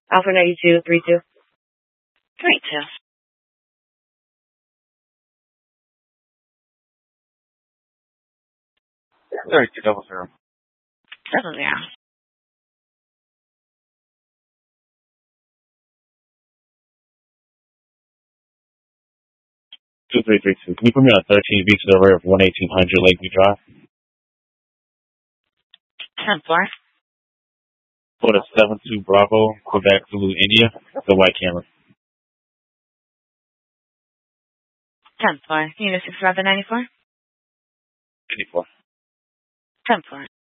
Alpha 92, 32. 32. 3200. 70. 2332. Can you put me on 13 beats to the rear of 11800 Lakeview Drive? 10-4. For the 72 Bravo, Quebec, Zulu, India, the white camera. 10-4. Unit 61194. 54. 10-4.